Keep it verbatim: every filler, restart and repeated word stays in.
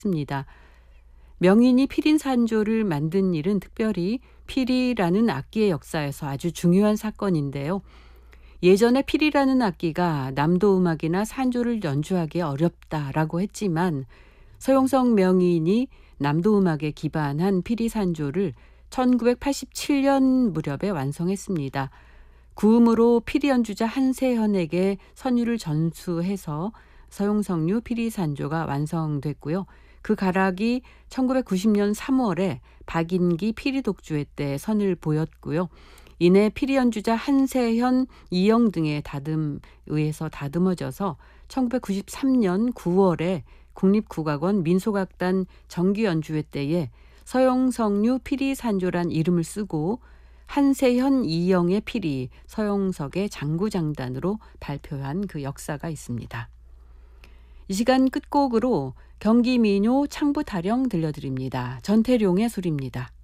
습니다. 명인이 피린산조를 만든 일은 특별히 피리라는 악기의 역사에서 아주 중요한 사건인데요. 예전에 피리라는 악기가 남도 음악이나 산조를 연주하기 어렵다라고 했지만 서용석 명인이 남도 음악에 기반한 피리산조를 천구백팔십칠 년 무렵에 완성했습니다. 구음으로 피리 연주자 한세현에게 선율을 전수해서 서용석류 피리산조가 완성됐고요. 그 가락이 천구백구십 년 삼월에 박인기 피리독주회 때 선을 보였고요. 이내 피리 연주자 한세현, 이영 등의 다듬 의해서 다듬어져서 천구백구십삼 년 구월에 국립국악원 민속악단 정기연주회 때에 서용석류 피리산조란 이름을 쓰고 한세현, 이영의 피리, 서용석의 장구장단으로 발표한 그 역사가 있습니다. 이 시간 끝곡으로 경기민요 창부타령 들려드립니다. 전태룡의 소리입니다.